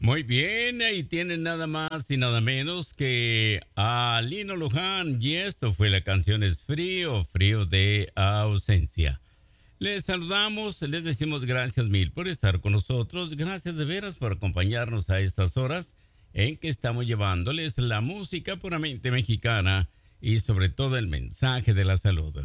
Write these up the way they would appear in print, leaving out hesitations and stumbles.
Muy bien, ahí tienen nada más y nada menos que a Lino Luján y esto fue la canción Es Frío, Frío de Ausencia. Les saludamos, les decimos gracias mil por estar con nosotros, gracias de veras por acompañarnos a estas horas en que estamos llevándoles la música puramente mexicana y sobre todo el mensaje de la salud.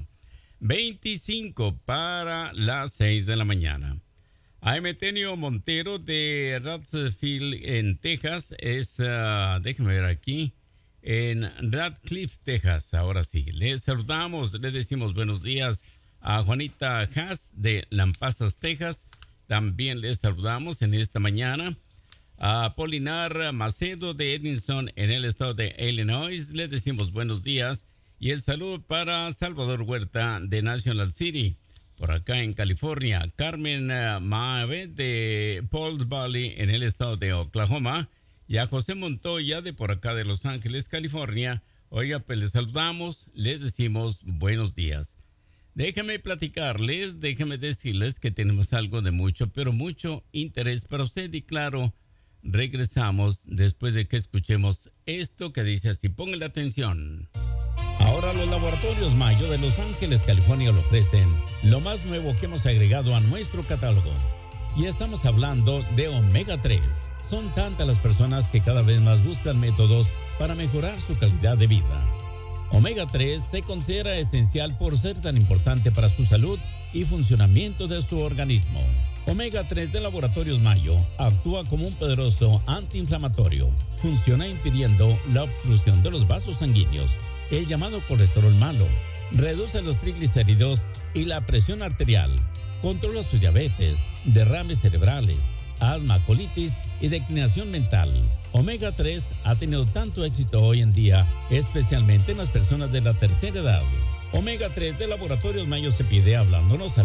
25 para las 6 de la mañana. A Emetenio Montero de Radcliffe en Texas déjenme ver aquí, en Radcliffe, Texas. Ahora sí, les saludamos, les decimos buenos días a Juanita Haas de Lampasas, Texas. También les saludamos en esta mañana a Polinar Macedo de Edison en el estado de Illinois. Les decimos buenos días y el saludo para Salvador Huerta de National City, por acá en California. Carmen Maave de Pauls Valley en el estado de Oklahoma. Y a José Montoya de por acá de Los Ángeles, California. Oiga, pues les saludamos, les decimos buenos días. Déjenme platicarles, déjenme decirles que tenemos algo de mucho, pero mucho interés para usted. Y claro, regresamos después de que escuchemos esto que dice así. Pónganle atención. Ahora los laboratorios Mayo de Los Ángeles, California le ofrecen lo más nuevo que hemos agregado a nuestro catálogo. Y estamos hablando de Omega 3. Son tantas las personas que cada vez más buscan métodos para mejorar su calidad de vida. Omega 3 se considera esencial por ser tan importante para su salud y funcionamiento de su organismo. Omega 3 de Laboratorios Mayo actúa como un poderoso antiinflamatorio. Funciona impidiendo la obstrucción de los vasos sanguíneos, el llamado colesterol malo, reduce los triglicéridos y la presión arterial, controla su diabetes, derrames cerebrales, asma, colitis y declinación mental. Omega 3 ha tenido tanto éxito hoy en día, especialmente en las personas de la tercera edad. Omega 3 de Laboratorios Mayo se pide hablándonos al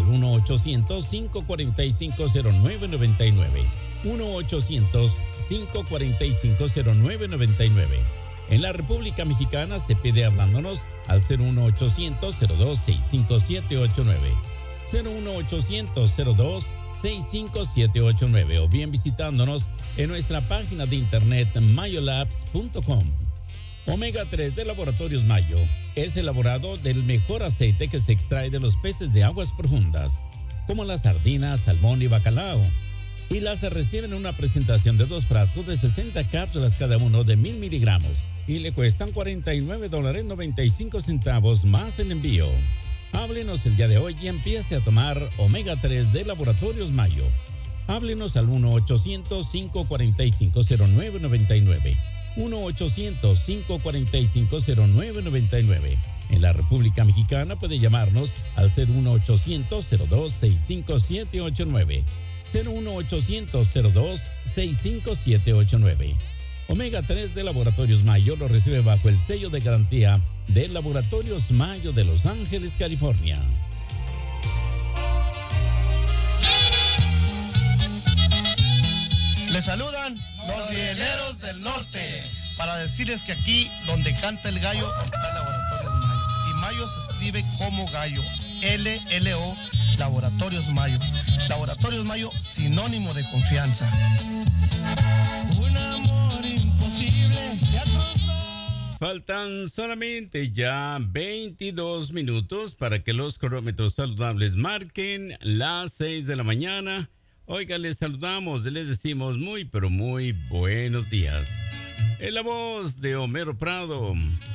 1-800-545-0999. 1-800-545-0999. En la República Mexicana se pide hablándonos al 01800-02-65789. 01800-02-65789 o bien visitándonos en nuestra página de internet mayolabs.com. Omega 3 de Laboratorios Mayo es elaborado del mejor aceite que se extrae de los peces de aguas profundas, como las sardinas, salmón y bacalao. Y las reciben en una presentación de 2 frascos de 60 cápsulas cada uno de 1000 miligramos. Y le cuestan $49.95 más el envío. Háblenos el día de hoy y empiece a tomar Omega 3 de Laboratorios Mayo. Háblenos al 1-800-545-0999. 1-800-545-0999. En la República Mexicana puede llamarnos al 01800-02-65789. 01800-02-65789. Omega 3 de Laboratorios Mayo lo recibe bajo el sello de garantía de Laboratorios Mayo de Los Ángeles, California. Les saludan los rieleros del norte para decirles que aquí donde canta el gallo está Laboratorios Mayo. Y Mayo se escribe como gallo, LLO, Laboratorios Mayo. Laboratorios Mayo, sinónimo de confianza. Un amor imposible se ha cruzado. Faltan solamente ya 22 minutos para que los cronómetros saludables marquen las 6 de la mañana. Oiga, les saludamos, les decimos muy pero muy buenos días. En la voz de Homero Prado,